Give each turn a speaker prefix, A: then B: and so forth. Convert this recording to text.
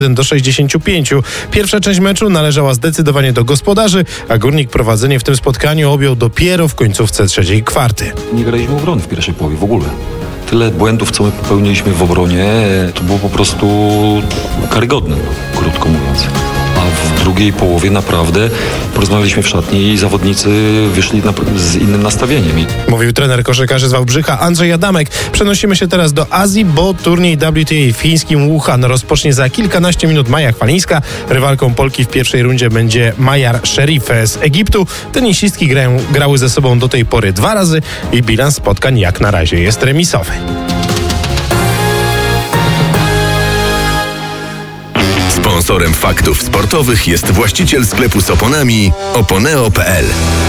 A: do 65. Pierwsza część meczu należała zdecydowanie do gospodarzy, a Górnik prowadzenie w tym spotkaniu objął dopiero w końcówce trzeciej kwarty.
B: Nie graliśmy obrony w pierwszej połowie w ogóle. Tyle błędów, co my popełniliśmy w obronie, to było po prostu karygodne, krótko mówiąc. A w drugiej połowie naprawdę porozmawialiśmy w szatni i zawodnicy wyszli z innym nastawieniem.
A: Mówił trener koszykarzy z Wałbrzycha Andrzej Adamek. Przenosimy się teraz do Azji, bo turniej WTA w fińskim Wuhan rozpocznie za kilkanaście minut. Maja Chwalińska. Rywalką Polki w pierwszej rundzie będzie Mayar Sherif z Egiptu. Tenisistki grały ze sobą do tej pory 2 razy i bilans spotkań jak na razie jest remisowy.
C: Sponsorem faktów sportowych jest właściciel sklepu z oponami Oponeo.pl.